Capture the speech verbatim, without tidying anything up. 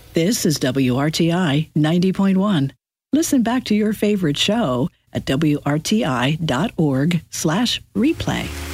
This is W R T I ninety point one. Listen back to your favorite show at W R T I dot org slash replay.